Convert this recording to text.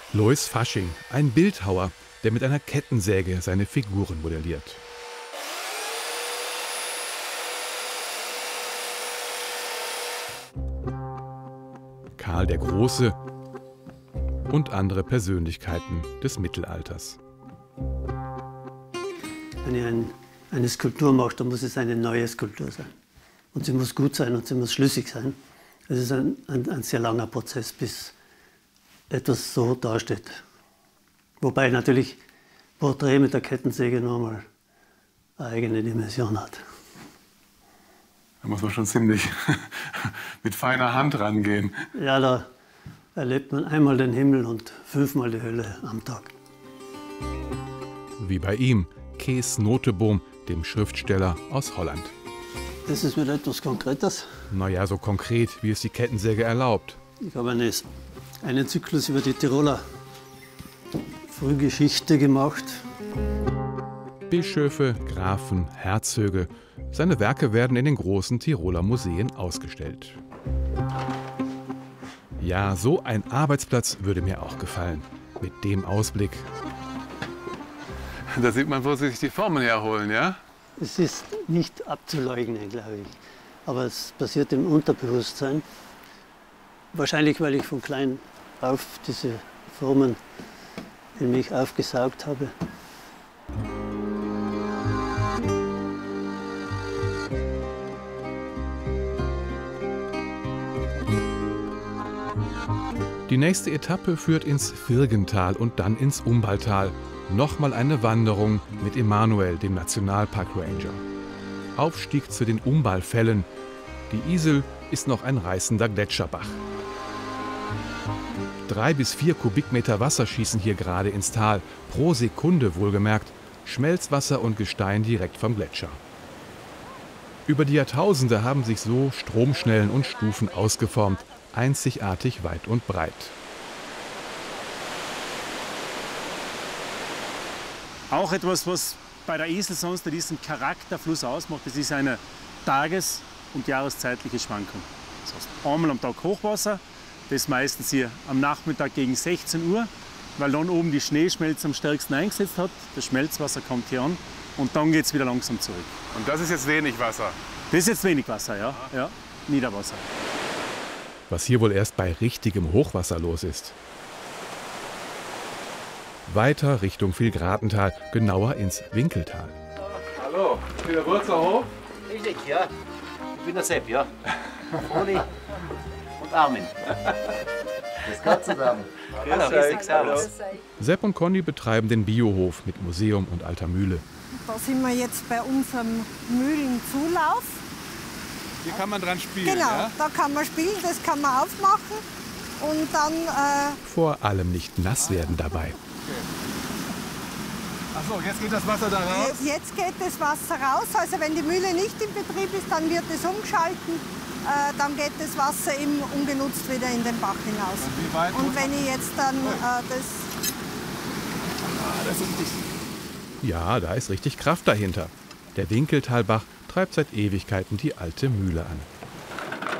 Lois Fasching, ein Bildhauer, der mit einer Kettensäge seine Figuren modelliert. Karl der Große und andere Persönlichkeiten des Mittelalters. Wenn ich eine Skulptur mache, dann muss es eine neue Skulptur sein. Und sie muss gut sein und sie muss schlüssig sein. Es ist ein sehr langer Prozess, bis etwas so dasteht. Wobei natürlich Porträt mit der Kettensäge nochmal eine eigene Dimension hat. Da muss man schon ziemlich mit feiner Hand rangehen. Ja, da erlebt man einmal den Himmel und 5-mal die Hölle am Tag. Wie bei ihm, Kees Noteboom, dem Schriftsteller aus Holland. Das ist wieder etwas Konkretes. Naja, so konkret, wie es die Kettensäge erlaubt. Ich habe einen Zyklus über die Tiroler Frühgeschichte gemacht. Bischöfe, Grafen, Herzöge. Seine Werke werden in den großen Tiroler Museen ausgestellt. Ja, so ein Arbeitsplatz würde mir auch gefallen. Mit dem Ausblick. Da sieht man, wo sie sich die Formen herholen, ja? Es ist nicht abzuleugnen, glaube ich. Aber es passiert im Unterbewusstsein. Wahrscheinlich, weil ich von klein auf diese Formen in mich aufgesaugt habe. Die nächste Etappe führt ins Virgental und dann ins Umballtal. Nochmal eine Wanderung mit Emanuel, dem Nationalpark-Ranger. Aufstieg zu den Umballfällen. Die Isel ist noch ein reißender Gletscherbach. 3 bis 4 Kubikmeter Wasser schießen hier gerade ins Tal. Pro Sekunde wohlgemerkt. Schmelzwasser und Gestein direkt vom Gletscher. Über die Jahrtausende haben sich so Stromschnellen und Stufen ausgeformt. Einzigartig weit und breit. Auch etwas, was bei der Isel sonst diesen Charakterfluss ausmacht, das ist eine tages- und jahreszeitliche Schwankung. Das heißt, einmal am Tag Hochwasser, das meistens hier am Nachmittag gegen 16 Uhr, weil dann oben die Schneeschmelze am stärksten eingesetzt hat. Das Schmelzwasser kommt hier an und dann geht es wieder langsam zurück. Und das ist jetzt wenig Wasser? Das ist jetzt wenig Wasser, ja. Niederwasser. Was hier wohl erst bei richtigem Hochwasser los ist. Weiter Richtung Vilgratental, genauer ins Winkeltal. Hallo, ist der Wurzerhof? Richtig, ja. Ich bin der Sepp, ja. Oli und Armin. Das geht zusammen. Hallo, richtig, servus. Sepp und Conny betreiben den Biohof mit Museum und alter Mühle. Da sind wir jetzt bei unserem Mühlenzulauf. Hier kann man dran spielen, Genau, ja? da kann man spielen, das kann man aufmachen und dann... Vor allem nicht nass werden dabei. Achso, jetzt geht das Wasser da raus? Jetzt geht das Wasser raus, also wenn die Mühle nicht in Betrieb ist, dann wird es umgeschalten, dann geht das Wasser eben ungenutzt wieder in den Bach hinaus. Und wie weit und wenn ich jetzt dann das ist richtig. Ja, da ist richtig Kraft dahinter. Der Winkeltalbach treibt seit Ewigkeiten die alte Mühle an.